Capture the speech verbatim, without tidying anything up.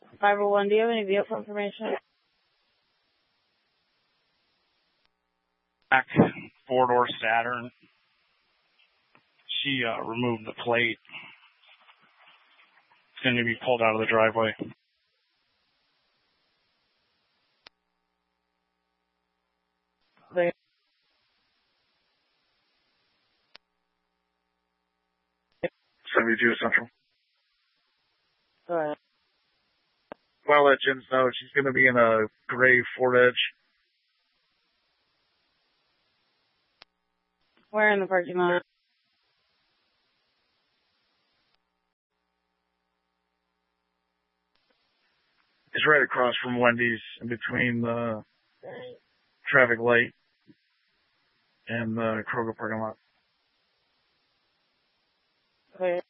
five oh one, do you have any vehicle information? Black four-door Saturn. She uh, removed the plate. It's going to be pulled out of the driveway. Okay. seventy-two Central. Go ahead. Well, let Jens know she's going to be in a gray Ford Edge. Where in the parking lot? It's right across from Wendy's, in between the traffic light and the Kroger parking lot. Okay.